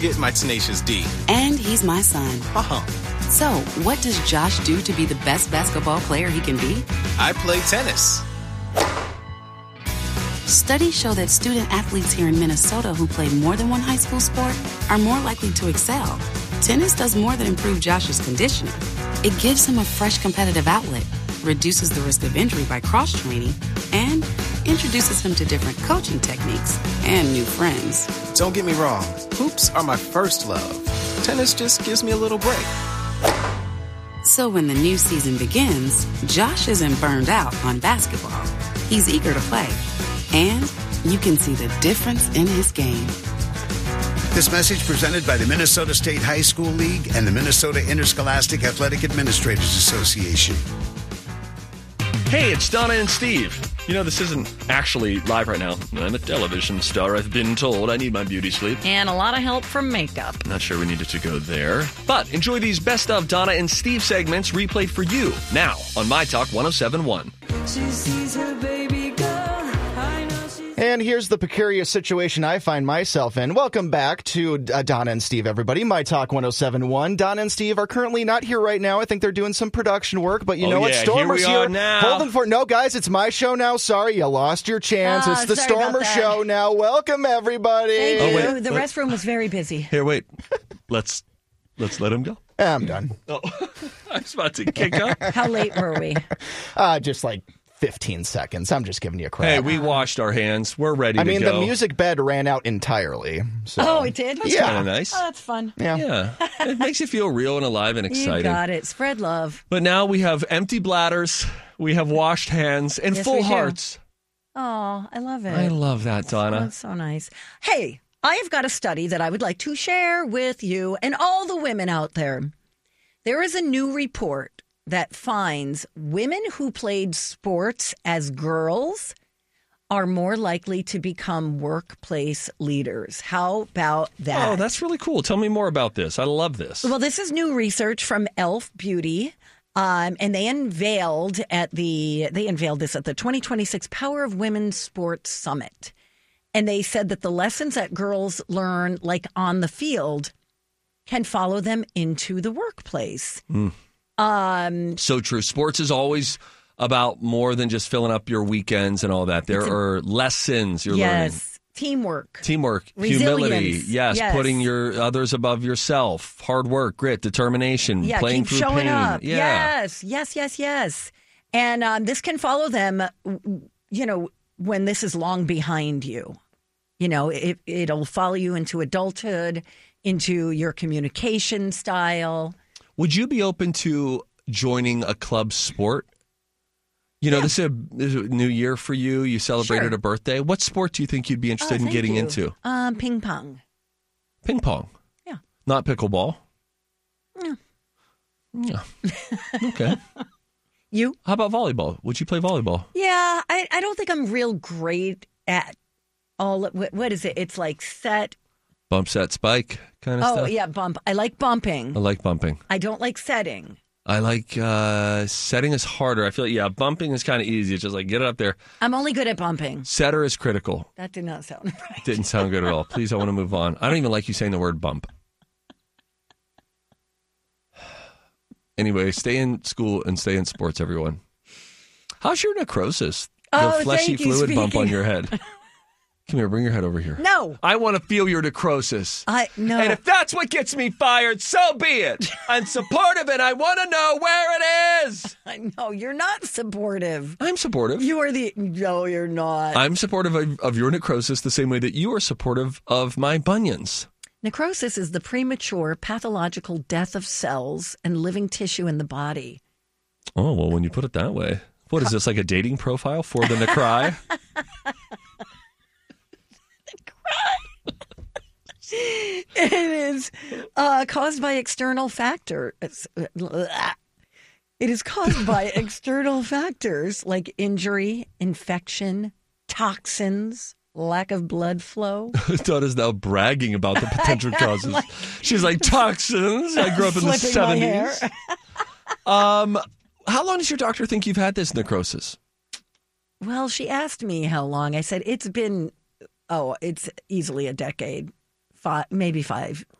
Get my Tenacious D. And he's my son. So, what does Josh do to be the best basketball player he can be? I play tennis. Studies show that student athletes here in Minnesota who play more than one high school sport are more likely to excel. Tennis does more than improve Josh's conditioning. It gives him a fresh competitive outlet, reduces the risk of injury by cross-training, and introduces him to different coaching techniques and new friends. Don't get me wrong. Hoops are my first love. Tennis just gives me a little break. So when the new season begins, Josh isn't burned out on basketball. He's eager to play. And you can see the difference in his game. This message presented by the Minnesota State High School League and the Minnesota Interscholastic Athletic Administrators Association. Hey, it's Donna and Steve. You know, this isn't actually live right now. I'm a television star, I've been told. I need my beauty sleep. And a lot of help from makeup. Not sure we needed to go there. But enjoy these Best of Donna and Steve segments replayed for you now on My Talk 107.1. She sees her baby girl. And here's the precarious situation I find myself in. Welcome back to Donna and Steve, everybody. My Talk 107.1. Donna and Steve are currently not here right now. I think they're doing some production work, but you know what? Stormer's here. Holding for no, guys. It's my show now. Sorry, you lost your chance. It's the Stormer show now. Welcome, everybody. Thank you. The restroom was very busy. Here, wait. Let's let him go. I'm done. Oh, I was about to kick up. How late were we? Just like 15 seconds. I'm just giving you a crap. Hey, we washed our hands. We're ready to go. I mean, the music bed ran out entirely. So. Oh, it did? That's kind of nice. Oh, that's fun. Yeah. It makes you feel real and alive and exciting. You got it. Spread love. But now we have empty bladders, we have washed hands, and full hearts. Oh, I love it. I love that, Donna. That's so nice. Hey, I have got a study that I would like to share with you and all the women out there. There is a new report that finds women who played sports as girls are more likely to become workplace leaders. How about that? Oh, that's really cool. Tell me more about this. I love this. Well, this is new research from Elf Beauty, and they unveiled this at the 2026 Power of Women Sports Summit. And they said that the lessons that girls learn, like on the field, can follow them into the workplace. So true. Sports is always about more than just filling up your weekends and all that. There are lessons you're learning. Yes, teamwork, humility. Yes, putting your others above yourself. Hard work, grit, determination. Playing through showing pain. up. Yeah. Yes. And this can follow them. When this is long behind you. It'll follow you into adulthood, into your communication style. Would you be open to joining a club sport? This is a new year for you. You celebrated a birthday. What sport do you think you'd be interested in getting into? Ping pong. Ping pong? Yeah. Not pickleball? Yeah. Okay. You? How about volleyball? Would you play volleyball? Yeah, I don't think I'm real great at all. What is it? It's like set. Bump, set, spike kind of stuff? Oh, yeah, bump. I like bumping. I like bumping. I don't like setting. I like setting is harder. I feel like, bumping is kind of easy. It's just like, get it up there. I'm only good at bumping. Setter is critical. That did not sound right. Didn't sound good at all. Please, I want to move on. I don't even like you saying the word bump. Anyway, stay in school and stay in sports, everyone. How's your necrosis? The fleshy fluid bump on your head. Come here, bring your head over here. No. I want to feel your necrosis. No. And if that's what gets me fired, so be it. I'm supportive and I want to know where it is. No, you're not supportive. I'm supportive. No, you're not. I'm supportive of your necrosis the same way that you are supportive of my bunions. Necrosis is the premature pathological death of cells and living tissue in the body. Oh, well, when you put it that way. What is this, like a dating profile for the necry? It is caused by external factors. It is caused by external factors like injury, infection, toxins, lack of blood flow. Donna's now bragging about the potential causes. She's like, toxins. I grew up in the 70s. How long does your doctor think you've had this necrosis? Well, she asked me how long. I said, it's easily a decade. maybe 5